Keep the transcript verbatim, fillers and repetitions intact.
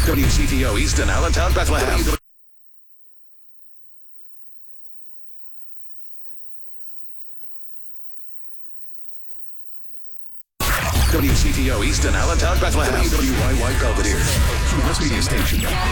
W C T O Easton, Allentown, Bethlehem. W C T O Easton, Allentown, Bethlehem. W Y Y Belvedere. Mass Media Station.